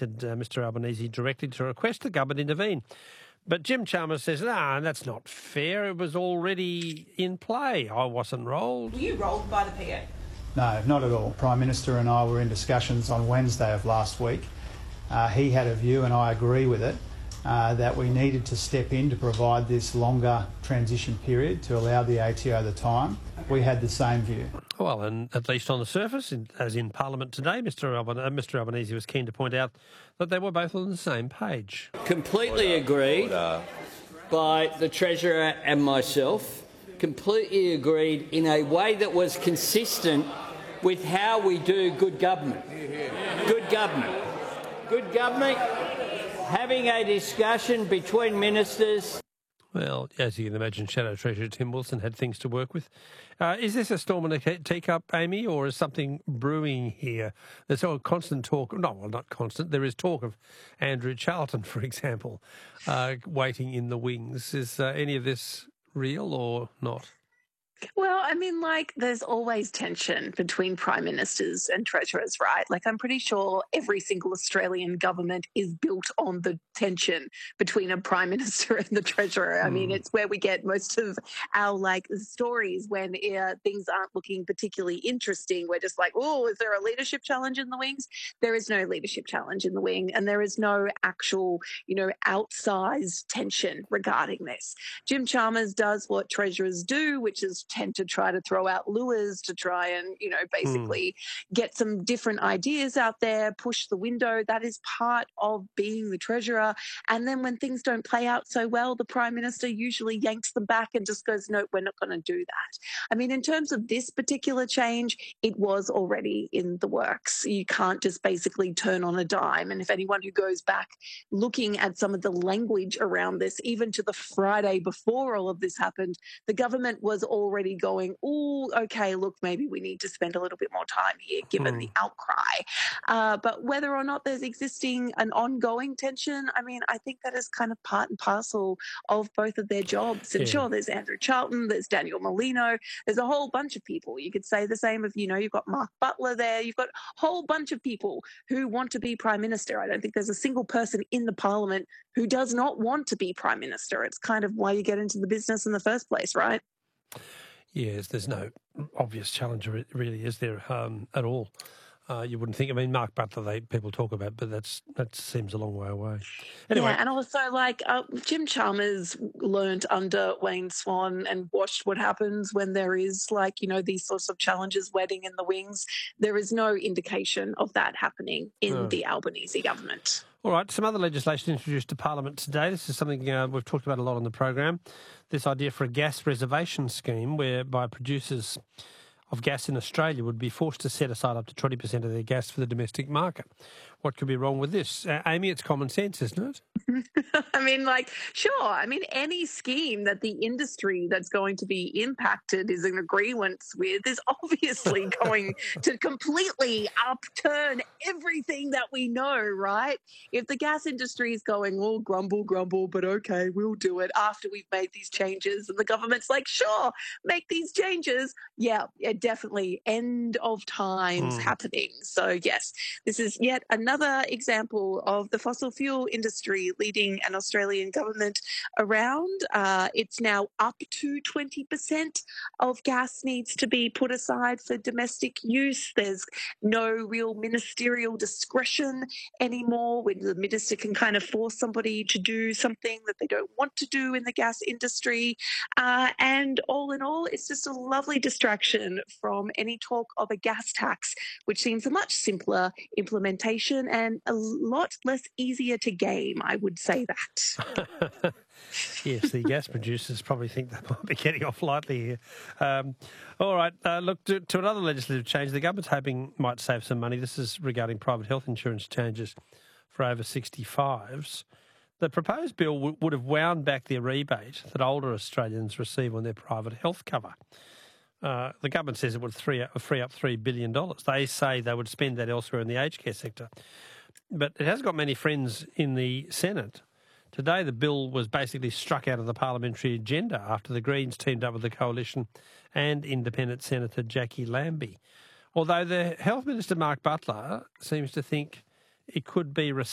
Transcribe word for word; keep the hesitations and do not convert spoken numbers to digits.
contacted uh, Mister Albanese directly to request the government intervene. But Jim Chalmers says, nah, that's not fair. It was already in play. I wasn't rolled. Were you rolled by the P A? No, not at all. Prime Minister and I were in discussions on Wednesday of last week. Uh, he had a view, and I agree with it, uh, that we needed to step in to provide this longer transition period to allow the A T O the time. We had the same view. Well, and at least on the surface, in, as in Parliament today, Mister Alban- uh, Mister Albanese was keen to point out that they were both on the same page. Completely agreed by the Treasurer and myself. Completely agreed in a way that was consistent with how we do good government. Good government. Good government. Having a discussion between ministers. Well, as you can imagine, Shadow Treasurer Tim Wilson had things to work with. Uh, is this a storm in a teacup, Amy, or is something brewing here? There's all constant talk, no, well, not constant, there is talk of Andrew Charlton, for example, uh, waiting in the wings. Is uh, any of this real or not? Well, I mean, like, there's always tension between prime ministers and treasurers, right? Like, I'm pretty sure every single Australian government is built on the tension between a prime minister and the treasurer. I mean, it's where we get most of our, like, stories when uh, things aren't looking particularly interesting. We're just like, oh, is there a leadership challenge in the wings? There is no leadership challenge in the wing, and there is no actual, you know, outsized tension regarding this. Jim Chalmers does what treasurers do, which is tend to try to throw out lures to try and, you know, basically mm. get some different ideas out there, push the window. That is part of being the treasurer. And then when things don't play out so well, the Prime Minister usually yanks them back and just goes, no, we're not going to do that. I mean, in terms of this particular change, it was already in the works. You can't just basically turn on a dime. And if anyone who goes back looking at some of the language around this, even to the Friday before all of this happened, the government was already going, oh, okay, look, maybe we need to spend a little bit more time here, given hmm. the outcry. Uh, but whether or not there's existing an ongoing tension, I mean, I think that is kind of part and parcel of both of their jobs. And yeah. sure, there's Andrew Charlton, there's Daniel Molino, there's a whole bunch of people. You could say the same of, you know, you've got Mark Butler there, you've got a whole bunch of people who want to be Prime Minister. I don't think there's a single person in the Parliament who does not want to be Prime Minister. It's kind of why you get into the business in the first place, right? Yes, there's no obvious challenger, really, is there, um, at all? Uh, you wouldn't think. I mean, Mark Butler, they people talk about, but that's that seems a long way away. Anyway, yeah, and also like uh, Jim Chalmers learned under Wayne Swan and watched what happens when there is like you know these sorts of challenges waiting in the wings. There is no indication of that happening in oh. the Albanese government. All right, some other legislation introduced to Parliament today. This is something uh, we've talked about a lot on the program. This idea for a gas reservation scheme whereby producers of gas in Australia would be forced to set aside up to twenty percent of their gas for the domestic market. What could be wrong with this? Uh, Amy, it's common sense, isn't it? I mean, like, sure. I mean, any scheme that the industry that's going to be impacted is in agreement with is obviously going to completely upturn everything that we know, right? If the gas industry is going, oh, grumble, grumble, but okay, we'll do it after we've made these changes, and the government's like, sure, make these changes. Yeah, yeah definitely end of times mm. happening. So, yes, this is yet another Another example of the fossil fuel industry leading an Australian government around. Uh, it's now up to twenty percent of gas needs to be put aside for domestic use. There's no real ministerial discretion anymore when the minister can kind of force somebody to do something that they don't want to do in the gas industry. Uh, and all in all, it's just a lovely distraction from any talk of a gas tax, which seems a much simpler implementation and a lot less easier to game, I would say that. Yes, the gas producers probably think they might be getting off lightly here. Um, all right, uh, look, to, to another legislative change. The government's hoping might save some money. This is regarding private health insurance changes for over sixty-fives. The proposed bill w- would have wound back the rebate that older Australians receive on their private health cover. Uh, the government says it would free up, free up three billion dollars. They say they would spend that elsewhere in the aged care sector. But it has got many friends in the Senate. Today the bill was basically struck out of the parliamentary agenda after the Greens teamed up with the Coalition and Independent Senator Jackie Lambie. Although the Health Minister, Mark Butler, seems to think it could be